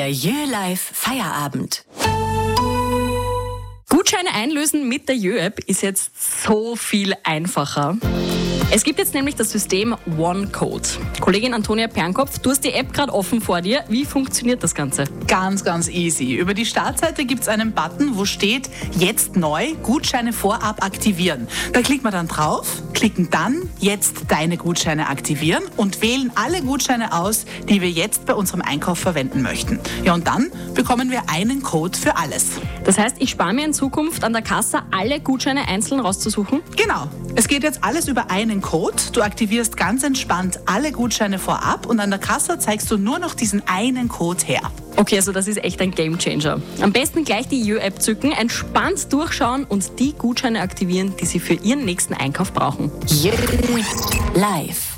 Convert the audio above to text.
Der Jö-Live Feierabend. Gutscheine einlösen mit der Jö-App ist jetzt so viel einfacher. Es gibt jetzt nämlich das System OneCode. Kollegin Antonia Pernkopf, du hast die App gerade offen vor dir. Wie funktioniert das Ganze? Ganz, ganz easy. Über die Startseite gibt es einen Button, wo steht jetzt neu, Gutscheine vorab aktivieren. Da klicken wir dann drauf, klicken dann jetzt deine Gutscheine aktivieren und wählen alle Gutscheine aus, die wir jetzt bei unserem Einkauf verwenden möchten. Ja, und dann bekommen wir einen Code für alles. Das heißt, ich spare mir in Zukunft an der Kasse alle Gutscheine einzeln rauszusuchen? Genau. Es geht jetzt alles über einen Code. Du aktivierst ganz entspannt alle Gutscheine vorab und an der Kasse zeigst du nur noch diesen einen Code her. Okay, also das ist echt ein Gamechanger. Am besten gleich die Jö-App zücken, entspannt durchschauen und die Gutscheine aktivieren, die Sie für Ihren nächsten Einkauf brauchen. Jö-Live.